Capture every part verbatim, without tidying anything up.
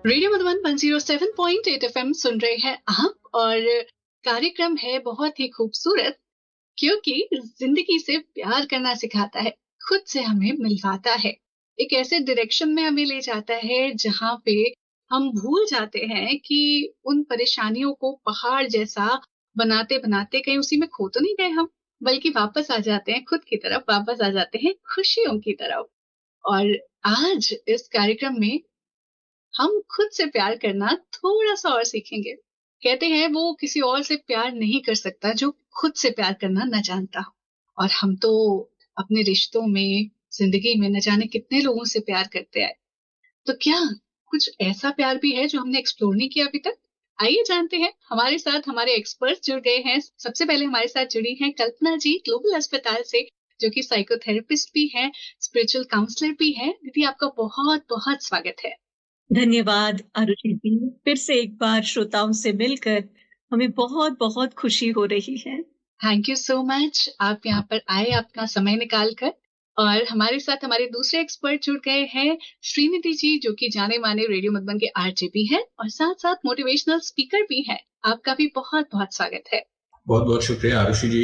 Radio Madhuban one zero seven point eight FM सुन रहे हैं आप। और कार्यक्रम है बहुत ही खूबसूरत, क्योंकि जिंदगी से प्यार करना सिखाता है, खुद से हमें मिलवाता है, एक ऐसे डायरेक्शन में हमें ले जाता है जहाँ पे हम भूल जाते हैं कि उन परेशानियों को पहाड़ जैसा बनाते बनाते कहीं उसी में खो तो नहीं गए हम, बल्कि वापस आ जाते हैं खुद की तरफ, वापस आ जाते हैं खुशियों की तरफ। और आज इस कार्यक्रम में हम खुद से प्यार करना थोड़ा सा और सीखेंगे। कहते हैं वो किसी और से प्यार नहीं कर सकता जो खुद से प्यार करना न जानता हो। और हम तो अपने रिश्तों में, जिंदगी में न जाने कितने लोगों से प्यार करते आए। तो क्या कुछ ऐसा प्यार भी है जो हमने एक्सप्लोर नहीं किया अभी तक? आइए जानते हैं। हमारे साथ हमारे एक्सपर्ट जुड़ गए हैं। सबसे पहले हमारे साथ जुड़ी हैं कल्पना जी, ग्लोबल अस्पताल से, जो कि साइकोथेरेपिस्ट भी हैं, स्पिरिचुअल काउंसलर भी हैं। दीदी, आपका बहुत बहुत स्वागत है। धन्यवाद आरुषि जी, फिर से एक बार श्रोताओं से मिलकर हमें बहुत बहुत खुशी हो रही है। थैंक यू सो मच, आप यहाँ पर आए अपना समय निकाल कर। और हमारे साथ हमारे दूसरे एक्सपर्ट जुड़ गए हैं, श्रीनिधि जी, जो कि जाने माने रेडियो मधुबन के आरजे भी हैं और साथ साथ मोटिवेशनल स्पीकर भी हैं। आपका भी बहुत बहुत स्वागत है। बहुत बहुत शुक्रिया आरुषि जी।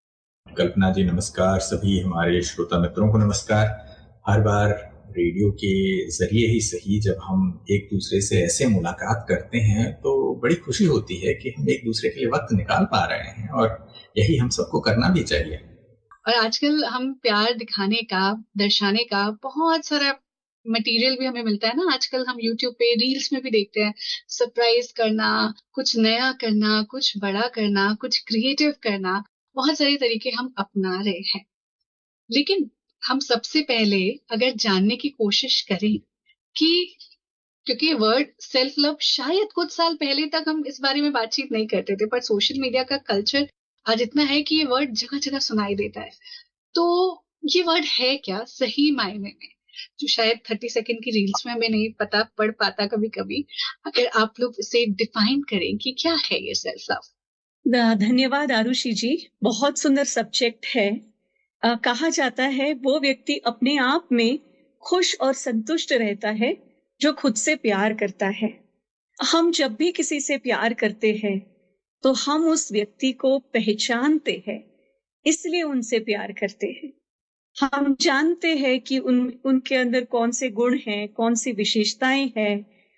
कल्पना जी नमस्कार, सभी हमारे श्रोता मित्रों को नमस्कार। हर बार रेडियो के जरिए ही सही, जब हम एक दूसरे से ऐसे मुलाकात करते हैं तो बड़ी खुशी होती है कि हम एक दूसरे के लिए वक्त निकाल पा रहे हैं, और यही हम सबको करना भी चाहिए। और आजकल हम प्यार दिखाने का, दर्शाने का बहुत सारा मटेरियल भी हमें मिलता है ना। आजकल हम यूट्यूब पे रील्स में भी देखते हैं, सरप्राइज करना, कुछ नया करना, कुछ बड़ा करना, कुछ क्रिएटिव करना, बहुत सारे तरीके हम अपना रहे हैं। लेकिन हम सबसे पहले अगर जानने की कोशिश करें कि, क्योंकि ये वर्ड सेल्फ लव शायद कुछ साल पहले तक हम इस बारे में बातचीत नहीं करते थे, पर सोशल मीडिया का कल्चर आज इतना है कि ये वर्ड जगह जगह सुनाई देता है। तो ये वर्ड है क्या सही मायने में, जो शायद थर्टी सेकेंड की रील्स में हमें नहीं पता पड़ पाता कभी कभी। अगर आप लोग इसे डिफाइन करें कि क्या है ये सेल्फ लव। धन्यवाद आरुषि जी, बहुत सुंदर सब्जेक्ट है। आ, कहा जाता है वो व्यक्ति अपने आप में खुश और संतुष्ट रहता है जो खुद से प्यार करता है। हम जब भी किसी से प्यार करते हैं तो हम उस व्यक्ति को पहचानते हैं, इसलिए उनसे प्यार करते हैं। हम जानते हैं कि उन उनके अंदर कौन से गुण हैं, कौन सी विशेषताएं हैं,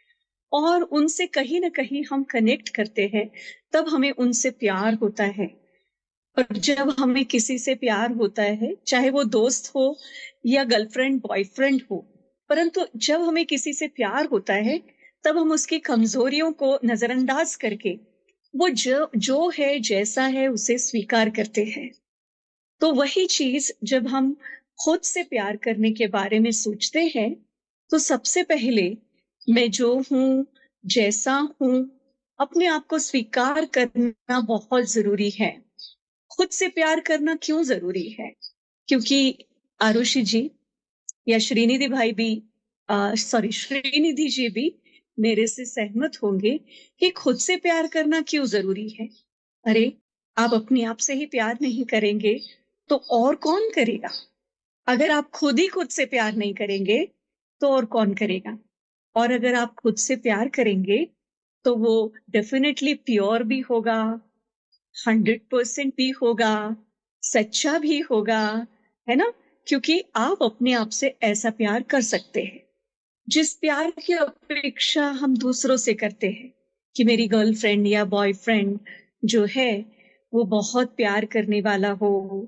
और उनसे कहीं ना कहीं हम कनेक्ट करते हैं, तब हमें उनसे प्यार होता है। और जब हमें किसी से प्यार होता है, चाहे वो दोस्त हो या गर्लफ्रेंड बॉयफ्रेंड हो, परंतु जब हमें किसी से प्यार होता है तब हम उसकी कमजोरियों को नजरअंदाज करके वो जो जो है, जैसा है, उसे स्वीकार करते हैं। तो वही चीज जब हम खुद से प्यार करने के बारे में सोचते हैं तो सबसे पहले मैं जो हूं, जैसा हूं, अपने आप को स्वीकार करना बहुत जरूरी है। खुद से प्यार करना क्यों जरूरी है? क्योंकि आरुषि जी या श्रीनिधि भाई भी, सॉरी श्रीनिधि जी भी मेरे से सहमत होंगे कि खुद से प्यार करना क्यों जरूरी है। अरे, आप अपने आप से ही प्यार नहीं करेंगे तो और कौन करेगा? अगर आप खुद ही खुद से प्यार नहीं करेंगे तो और कौन करेगा? और अगर आप खुद से प्यार करेंगे तो वो डेफिनेटली प्योर भी होगा, हंड्रेड परसेंट भी होगा, सच्चा भी होगा, है ना? क्योंकि आप अपने आप से ऐसा प्यार कर सकते हैं जिस प्यार की अपेक्षा हम दूसरों से करते हैं कि मेरी गर्लफ्रेंड या बॉयफ्रेंड जो है वो बहुत प्यार करने वाला हो,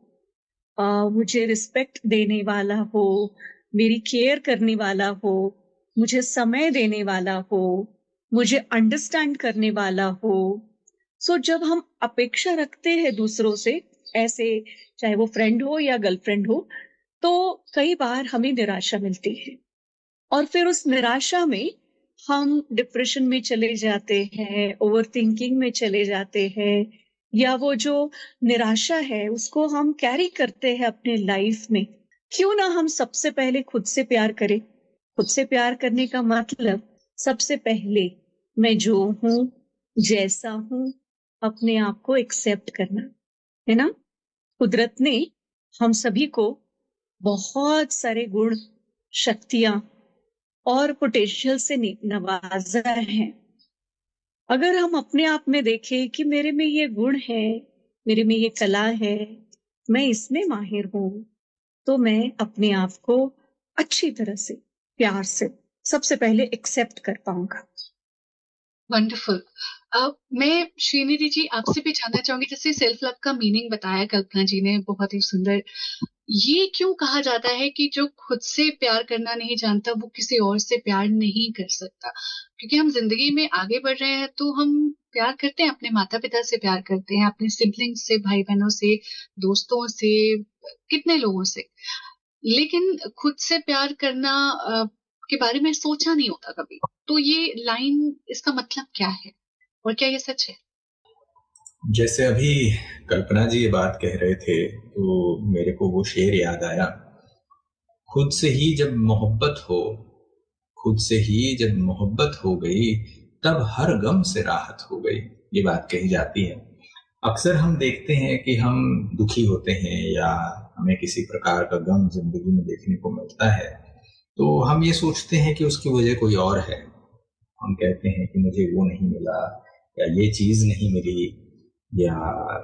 आ, मुझे रिस्पेक्ट देने वाला हो, मेरी केयर करने वाला हो, मुझे समय देने वाला हो, मुझे अंडरस्टैंड करने वाला हो। सो जब हम अपेक्षा रखते हैं दूसरों से ऐसे, चाहे वो फ्रेंड हो या गर्लफ्रेंड हो, तो कई बार हमें निराशा मिलती है और फिर उस निराशा में हम डिप्रेशन में चले जाते हैं, ओवर थिंकिंग में चले जाते हैं, या वो जो निराशा है उसको हम कैरी करते हैं अपने लाइफ में। क्यों ना हम सबसे पहले खुद से प्यार करें। खुद से प्यार करने का मतलब सबसे पहले मैं जो हूं, जैसा हूं, अपने आप को एक्सेप्ट करना है ना। कुदरत ने हम सभी को बहुत सारे गुण, शक्तियां और पोटेंशियल से नि- नवाजा है। अगर हम अपने आप में देखें कि मेरे में ये गुण है, मेरे में ये कला है, मैं इसमें माहिर हूँ, तो मैं अपने आप को अच्छी तरह से प्यार से सबसे पहले एक्सेप्ट कर पाऊंगा। वंडरफुल। अब मैं श्रीनिधि जी आपसे भी जानना चाहूंगी, जैसे सेल्फ लव का मीनिंग बताया कल्पना जी ने, बहुत ही सुंदर। ये क्यों कहा जाता है कि जो खुद से प्यार करना नहीं जानता वो किसी और से प्यार नहीं कर सकता? क्योंकि हम जिंदगी में आगे बढ़ रहे हैं तो हम प्यार करते हैं, अपने माता पिता से प्यार करते हैं, अपने सिबलिंग्स से, भाई बहनों से, दोस्तों से, कितने लोगों से, लेकिन खुद से प्यार करना अ, के बारे में सोचा नहीं होता कभी। तो ये लाइन, इसका मतलब क्या है और क्या ये सच है? जैसे अभी कल्पना जी ये बात कह रहे थे तो मेरे को वो शेर याद आया, खुद से ही जब मोहब्बत हो, खुद से ही जब मोहब्बत हो गई तब हर गम से राहत हो गई। ये बात कही जाती है। अक्सर हम देखते हैं कि हम दुखी होते हैं या हमें किसी प्रकार का गम जिंदगी में देखने को मिलता है तो हम ये सोचते हैं कि उसकी वजह कोई और है। हम कहते हैं कि मुझे वो नहीं मिला या ये चीज नहीं मिली, या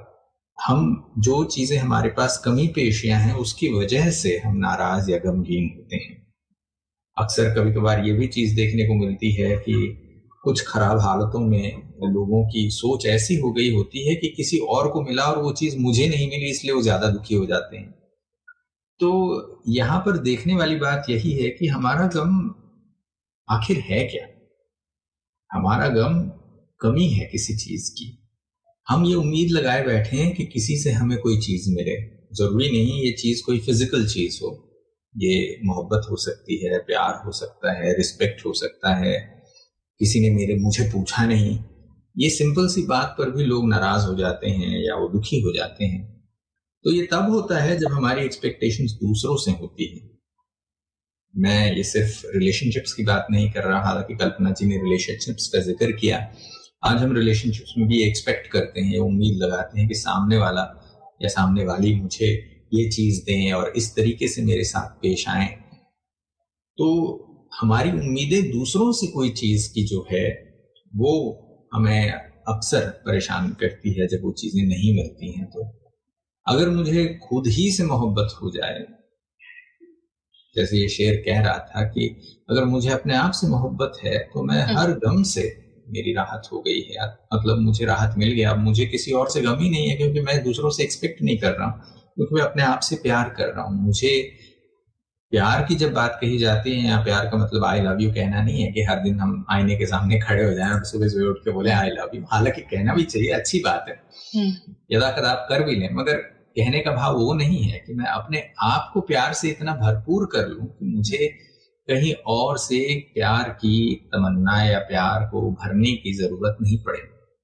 हम जो चीजें हमारे पास कमी पेशियां हैं उसकी वजह से हम नाराज या गमगीन होते हैं। अक्सर कभी कभार ये भी चीज देखने को मिलती है कि कुछ खराब हालतों में लोगों की सोच ऐसी हो गई होती है कि किसी और को मिला और वो चीज मुझे नहीं मिली, इसलिए वो ज्यादा दुखी हो जाते हैं। तो यहाँ पर देखने वाली बात यही है कि हमारा गम आखिर है क्या? हमारा गम कमी है किसी चीज की। हम ये उम्मीद लगाए बैठे हैं कि किसी से हमें कोई चीज मिले। जरूरी नहीं ये चीज कोई फिजिकल चीज हो, ये मोहब्बत हो सकती है, प्यार हो सकता है, रिस्पेक्ट हो सकता है, किसी ने मेरे मुझे पूछा नहीं। ये सिंपल सी बात पर भी लोग नाराज हो जाते हैं या वो दुखी हो जाते हैं। तो ये तब होता है जब हमारी एक्सपेक्टेशंस दूसरों से होती है। मैं ये सिर्फ रिलेशनशिप्स की बात नहीं कर रहा, हालांकि कल्पना जी ने रिलेशनशिप्स का जिक्र किया। आज हम रिलेशनशिप्स में भी एक्सपेक्ट करते हैं, उम्मीद लगाते हैं कि सामने वाला या सामने वाली मुझे ये चीज दें और इस तरीके से मेरे साथ पेश आए। तो हमारी उम्मीदें दूसरों से कोई चीज की जो है वो हमें अक्सर परेशान करती है जब वो चीजें नहीं मिलती हैं। तो अगर मुझे खुद ही से मोहब्बत हो जाए, जैसे ये शेर कह रहा था कि अगर मुझे अपने आप से मोहब्बत है तो मैं हर गम से मेरी राहत हो गई है, मतलब मुझे राहत मिल गया। अब मुझे किसी और से गम ही नहीं है क्योंकि मैं दूसरों से एक्सपेक्ट नहीं कर रहा हूँ, क्योंकि मैं अपने आप से प्यार कर रहा हूँ। मुझे प्यार की जब बात कही जाती है, या प्यार का मतलब आई लव यू कहना नहीं है कि हर दिन हम आईने के सामने खड़े हो जाएं और सुबह सुबह उठ के बोले आई लव यू। हालांकि कहना भी चाहिए, अच्छी बात है, यदा कदा आप कर भी लें, मगर कहने का भाव वो नहीं है कि मैं अपने आप को प्यार से इतना भरपूर कर लूं कि मुझे कहीं और से प्यार की तमन्ना या प्यार को भरने की जरूरत नहीं पड़े।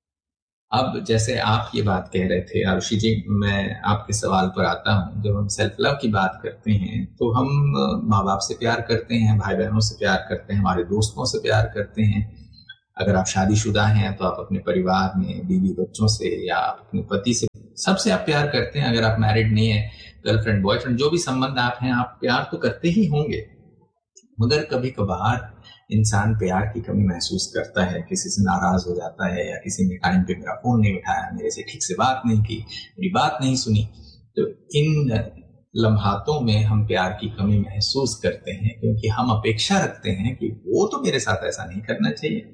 अब जैसे आप ये बात कह रहे थे आरुषि जी, मैं आपके सवाल पर आता हूँ। जब हम सेल्फ लव की बात करते हैं तो हम माँ बाप से प्यार करते हैं, भाई बहनों से प्यार करते हैं, हमारे दोस्तों से प्यार करते हैं। अगर आप शादीशुदा हैं तो आप अपने परिवार में बीवी बच्चों से या अपने पति से, सबसे आप प्यार करते हैं। अगर आप मैरिड नहीं है, गर्लफ्रेंड बॉयफ्रेंड जो भी संबंध आप हैं, आप प्यार तो करते ही होंगे। मगर कभी कभार इंसान प्यार की कमी महसूस करता है, किसी से नाराज हो जाता है, या किसी ने टाइम पे मेरा फोन नहीं उठाया, मेरे से ठीक से बात नहीं की, मेरी बात नहीं सुनी। तो इन लम्हातों में हम प्यार की कमी महसूस करते हैं क्योंकि हम अपेक्षा रखते हैं कि वो तो मेरे साथ ऐसा नहीं करना चाहिए।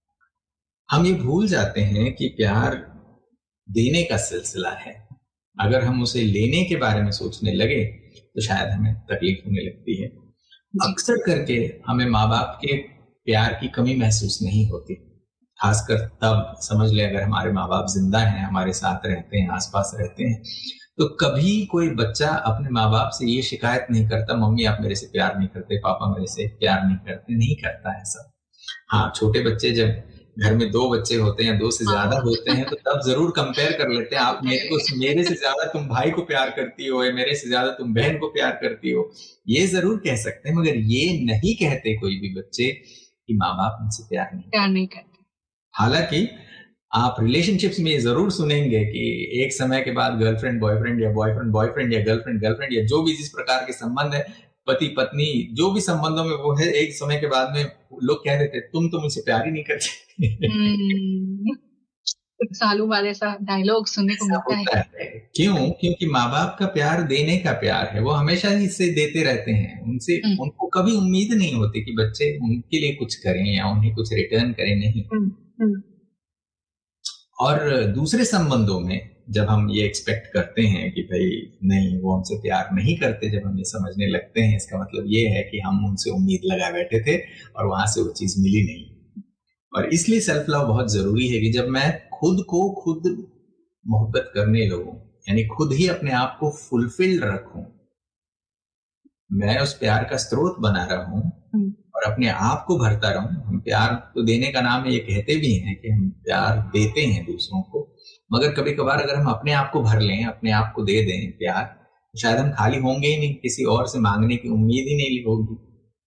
हम ये भूल जाते हैं कि प्यार देने का सिलसिला है। अगर हम उसे लेने के बारे में सोचने लगे तो शायद हमें तकलीफ होने लगती है। अक्सर करके हमें माँ बाप के प्यार की कमी महसूस नहीं होती, खासकर तब समझ ले अगर हमारे माँ बाप जिंदा हैं, हमारे साथ रहते हैं, आसपास रहते हैं। तो कभी कोई बच्चा अपने माँ बाप से ये शिकायत नहीं करता मम्मी आप मेरे से प्यार नहीं करते, पापा मेरे से प्यार नहीं करते, नहीं करता है सब। हाँ, छोटे बच्चे जब घर में दो बच्चे होते हैं, दो से ज्यादा होते हैं, तो तब जरूर कंपेयर कर लेते हैं, आप मेरे को मेरे से ज्यादा तुम भाई को प्यार करती हो, मेरे से ज्यादा तुम बहन को प्यार करती हो, ये जरूर कह सकते हैं। मगर ये नहीं कहते कोई भी बच्चे कि माँ बाप उनसे प्यार नहीं प्यार नहीं करते। हालांकि आप रिलेशनशिप्स में जरूर सुनेंगे कि एक समय के बाद गर्लफ्रेंड बॉयफ्रेंड या बॉयफ्रेंड बॉयफ्रेंड या गर्लफ्रेंड गर्लफ्रेंड या जो भी जिस प्रकार के संबंध है, पति पत्नी जो भी संबंधों में वो है, एक समय के बाद में लोग कह देते तुम तो मुझसे प्यार ही नहीं करते। हम्म, सालों बाद ऐसा डायलॉग सुनने को ऐसा मिलता है। होता है। क्यों? क्योंकि माँ बाप का प्यार देने का प्यार है, वो हमेशा ही इससे देते रहते हैं। उनसे हम्म, उनको कभी उम्मीद नहीं होती कि बच्चे उनके लिए कुछ करें या उन्हें कुछ रिटर्न करें, नहीं। हम्म, हम्म, और दूसरे संबंधों में जब हम ये एक्सपेक्ट करते हैं कि भाई नहीं, वो हमसे प्यार नहीं करते, जब हम ये समझने लगते हैं, इसका मतलब ये है कि हम उनसे उम्मीद लगा बैठे थे और वहां से वो चीज मिली नहीं। और इसलिए सेल्फ लव बहुत जरूरी है कि जब मैं खुद को खुद मोहब्बत करने लगूं, यानी खुद ही अपने आप को फुलफिल्ड रखूं, मैं उस प्यार का स्रोत बना रहा हूं हम्म, और अपने आप को भरता रहूं। हम प्यार तो देने का नाम है, ये कहते भी हैं कि हम प्यार देते हैं दूसरों को, मगर कभी कभार अगर हम अपने आप को भर लें, अपने आप को दे दें प्यार, तो शायद हम खाली होंगे ही नहीं, किसी और से मांगने की उम्मीद ही नहीं होगी।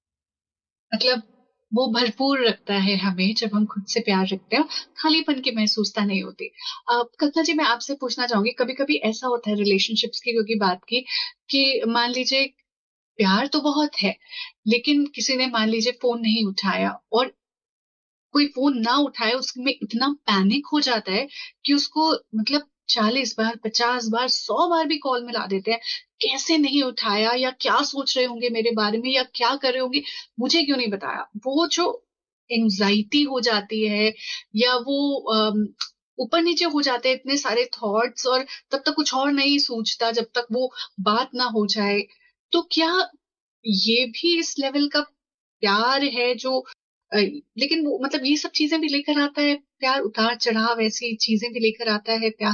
मतलब वो भरपूर रखता है हमें जब हम खुद से प्यार रखते हैं, खालीपन की महसूसता नहीं होती। अ, कल्पना जी, मैं आपसे पूछना चाहूंगी, कभी कभी ऐसा होता है रिलेशनशिप्स की क्योंकि बात की, कि मान लीजिए प्यार तो बहुत है, लेकिन किसी ने मान लीजिए फोन नहीं उठाया, और कोई फोन ना उठाए उसमें इतना पैनिक हो जाता है कि उसको मतलब चालीस बार, पचास बार, सौ बार भी कॉल मिला देते हैं, कैसे नहीं उठाया, या क्या सोच रहे होंगे मेरे बारे में, या क्या कर रहे होंगे, मुझे क्यों नहीं बताया। वो जो एंजाइटी हो जाती है, या वो अम, ऊपर नीचे हो जाते हैं इतने सारे थॉट्स, और तब तक कुछ और नहीं सोचता जब तक वो बात ना हो जाए। तो क्या ये भी इस लेवल का प्यार है जो अ, लेकिन वो मतलब ये सब चीजें भी लेकर आता है प्यार, उतार चढ़ाव ऐसी चीजें भी लेकर आता है प्यार।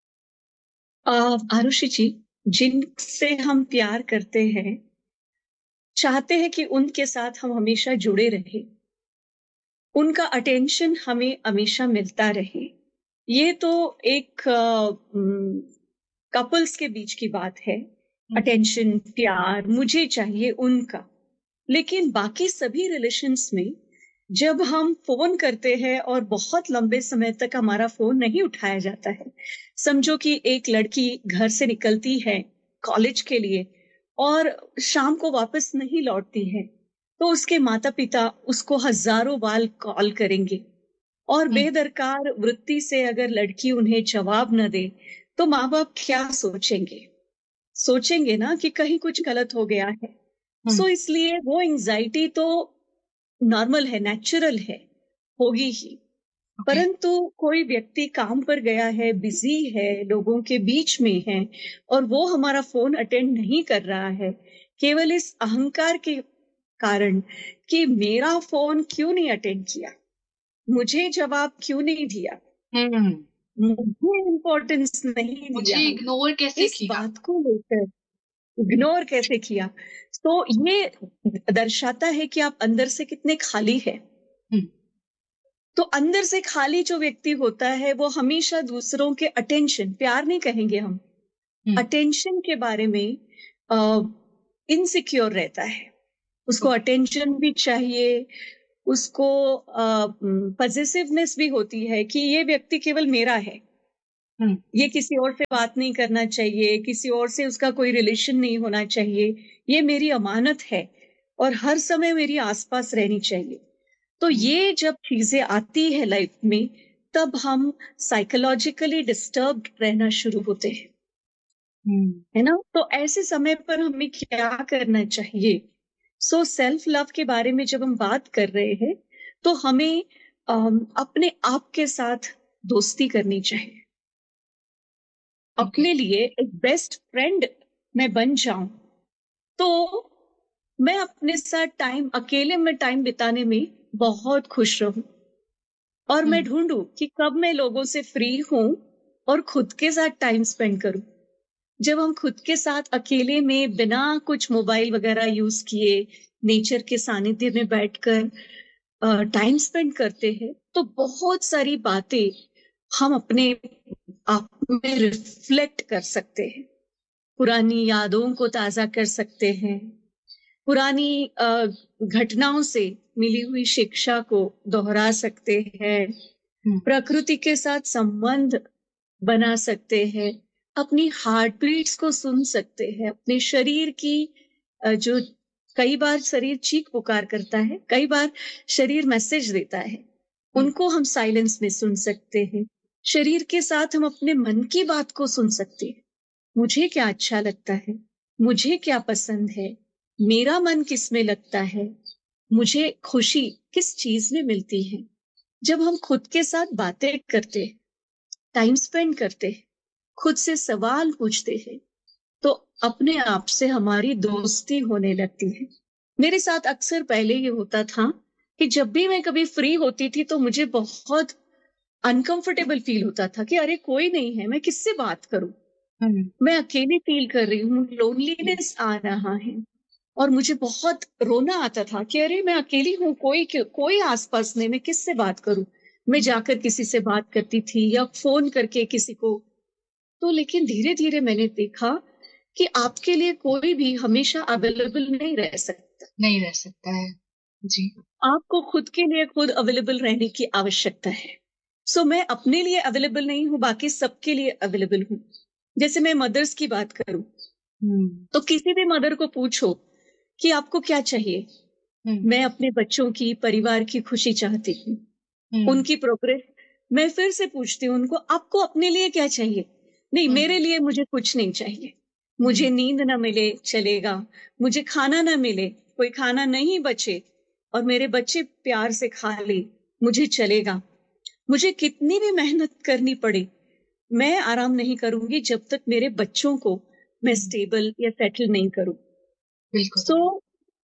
अ, आरुषि जी, जिनसे हम प्यार करते हैं, चाहते हैं कि उनके साथ हम हमेशा जुड़े रहें, उनका अटेंशन हमें हमेशा मिलता रहे। ये तो एक कपल्स के बीच की बात है। हम्म, अटेंशन, प्यार मुझे चाहिए उनका। लेकिन बाकी सभी रिलेशंस में जब हम फोन करते हैं और बहुत लंबे समय तक हमारा फोन नहीं उठाया जाता है, समझो कि एक लड़की घर से निकलती है कॉलेज के लिए और शाम को वापस नहीं लौटती है, तो उसके माता पिता उसको हजारों बार कॉल करेंगे और हम्म, बेदरकार वृत्ति से अगर लड़की उन्हें जवाब न दे, तो माँ बाप क्या सोचेंगे? सोचेंगे ना कि कहीं कुछ गलत हो गया है। हम्म, सो इसलिए वो एंजाइटी तो नॉर्मल है, नेचुरल है, होगी ही। ओके, परंतु कोई व्यक्ति काम पर गया है, बिजी है, लोगों के बीच में है और वो हमारा फोन अटेंड नहीं कर रहा है, केवल इस अहंकार के कारण कि मेरा फोन क्यों नहीं अटेंड किया, मुझे जवाब क्यों नहीं दिया, हम्म, मुझे इम्पोर्टेंस नहीं मुझे दिया, इग्नोर कैसे इस किया। बात को लेकर इग्नोर कैसे किया। तो ये दर्शाता है कि आप अंदर से कितने खाली हैं। हम्म, तो अंदर से खाली जो व्यक्ति होता है वो हमेशा दूसरों के अटेंशन, प्यार नहीं कहेंगे हम, हम्म, अटेंशन के बारे में इनसिक्योर रहता है। उसको ओके, अटेंशन भी चाहिए, उसको पजेसिवनेस भी होती है कि ये व्यक्ति केवल मेरा है, हम्म, ये किसी और से बात नहीं करना चाहिए, किसी और से उसका कोई रिलेशन नहीं होना चाहिए, ये मेरी अमानत है और हर समय मेरी आसपास रहनी चाहिए। तो हम्म, ये जब चीजें आती है लाइफ में, तब हम साइकोलॉजिकली डिस्टर्ब रहना शुरू होते हैं, हम्म, है ना? तो ऐसे समय पर हमें क्या करना चाहिए? सो सेल्फ लव के बारे में जब हम बात कर रहे हैं, तो हमें अम, अपने आप के साथ दोस्ती करनी चाहिए। ओके, अपने लिए एक बेस्ट फ्रेंड मैं बन जाऊं, तो मैं अपने साथ टाइम, अकेले में टाइम बिताने में बहुत खुश रहूं और मैं हम्म, ढूंढूं कि कब मैं लोगों से फ्री हूं और खुद के साथ टाइम स्पेंड करूं। जब हम खुद के साथ अकेले में बिना कुछ मोबाइल वगैरह यूज किए नेचर के सानिध्य में बैठकर टाइम स्पेंड करते हैं, तो बहुत सारी बातें हम अपने आप में रिफ्लेक्ट कर सकते हैं, पुरानी यादों को ताजा कर सकते हैं, पुरानी अ, घटनाओं से मिली हुई शिक्षा को दोहरा सकते हैं, हम्म, प्रकृति के साथ संबंध बना सकते हैं, अपनी हार्ट बीट्स को सुन सकते हैं, अपने शरीर की अ, जो कई बार शरीर चीख पुकार करता है, कई बार शरीर मैसेज देता है, उनको हम साइलेंस में सुन सकते हैं। शरीर के साथ हम अपने मन की बात को सुन सकते हैं। मुझे क्या अच्छा लगता है, मुझे क्या पसंद है, मेरा मन किस में लगता है, मुझे खुशी किस चीज में मिलती है। जब हम खुद के साथ बातें करते हैं, टाइम स्पेंड करते हैं, खुद से सवाल पूछते हैं, तो अपने आप से हमारी दोस्ती होने लगती है। मेरे साथ अक्सर पहले ये होता था कि जब भी मैं कभी फ्री होती थी तो मुझे बहुत अनकंफर्टेबल फील होता था कि अरे कोई नहीं है, मैं किससे बात करूं, मैं अकेली फील कर रही हूँ, लोनलीनेस आ रहा है। और मुझे बहुत रोना आता था कि अरे मैं अकेली हूँ, कोई कोई आसपास नहीं, मैं किससे बात करूं। मैं जाकर किसी से बात करती थी या फोन करके किसी को। तो लेकिन धीरे धीरे मैंने देखा कि आपके लिए कोई भी हमेशा अवेलेबल नहीं रह सकता नहीं रह सकता है जी। आपको खुद के लिए खुद अवेलेबल रहने की आवश्यकता है। सो so, मैं अपने लिए अवेलेबल नहीं हूँ, बाकी सबके लिए अवेलेबल हूँ। जैसे मैं मदर्स की बात करूं तो किसी भी मदर को पूछो कि आपको क्या चाहिए, मैं अपने बच्चों की, परिवार की खुशी चाहती हूँ, उनकी प्रोग्रेस। मैं फिर से पूछती हूँ उनको, आपको अपने लिए क्या चाहिए? नहीं, मेरे लिए मुझे कुछ नहीं चाहिए। मुझे नींद ना मिले चलेगा, मुझे खाना ना मिले, कोई खाना नहीं बचे और मेरे बच्चे प्यार से खा ले, मुझे चलेगा। मुझे कितनी भी मेहनत करनी पड़े, मैं आराम नहीं करूंगी जब तक मेरे बच्चों को मैं स्टेबल या सेटल नहीं करूं। बिल्कुल। सो so,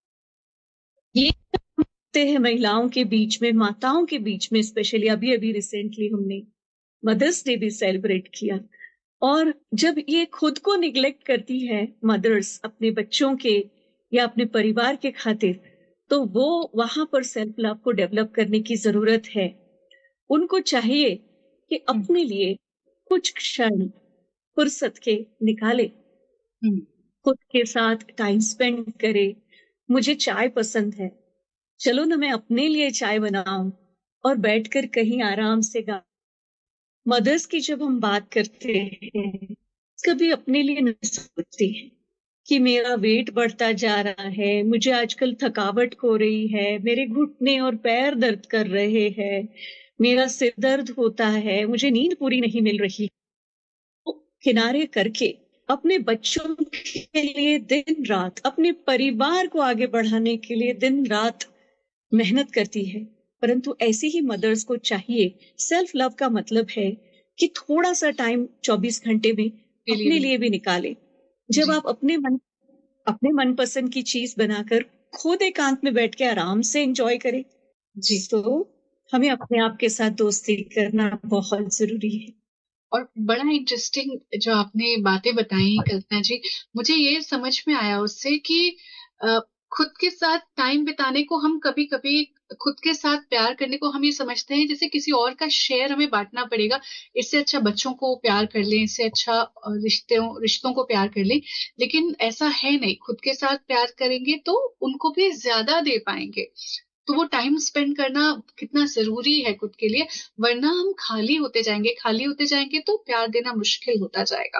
ये होते हैं महिलाओं के बीच में, माताओं के बीच में। स्पेशली अभी अभी रिसेंटली हमने मदर्स डे भी सेलिब्रेट किया। और जब ये खुद को निग्लेक्ट करती है मदर्स अपने बच्चों के या अपने परिवार के खातिर, तो वो वहां पर सेल्फ लव को डेवलप करने की जरूरत है। उनको चाहिए कि अपने लिए कुछ क्षण फुर्सत के निकाले, खुद के साथ टाइम स्पेंड करे। मुझे चाय पसंद है, चलो ना मैं अपने लिए चाय बनाऊं और बैठकर कहीं आराम से गा। मदर्स की जब हम बात करते हैं, कभी अपने लिए नहीं सोचती है कि मेरा वेट बढ़ता जा रहा है, मुझे आजकल थकावट हो रही है, मेरे घुटने और पैर दर्द कर रहे हैं, मेरा सिर दर्द होता है, मुझे नींद पूरी नहीं मिल रही। तो किनारे करके अपने बच्चों के लिए दिन रात, अपने परिवार को आगे बढ़ाने के लिए दिन रात मेहनत करती है। परंतु ऐसी ही मदर्स को चाहिए, सेल्फ लव का मतलब है कि थोड़ा सा टाइम चौबीस घंटे में अपने लिए भी निकाले। जब आप अपने मन अपने मनपसंद की चीज बनाकर खुद एकांत में बैठ के आराम से एंजॉय करें जी, तो हमें अपने आप के साथ दोस्ती करना बहुत जरूरी है। और बड़ा इंटरेस्टिंग जो आपने बातें बताई कल्पना जी, मुझे ये समझ में आया उससे कि खुद के साथ टाइम बिताने को हम कभी कभी खुद के साथ प्यार करने को हम ये समझते हैं जैसे किसी और का शेयर हमें बांटना पड़ेगा, इससे अच्छा बच्चों को प्यार कर लें, इससे अच्छा रिश्तों रिश्तों को प्यार कर लें। लेकिन ऐसा है नहीं, खुद के साथ प्यार करेंगे तो उनको भी ज्यादा दे पाएंगे। तो वो टाइम स्पेंड करना कितना जरूरी है खुद के लिए, वरना हम खाली होते जाएंगे, खाली होते जाएंगे तो प्यार देना मुश्किल होता जाएगा।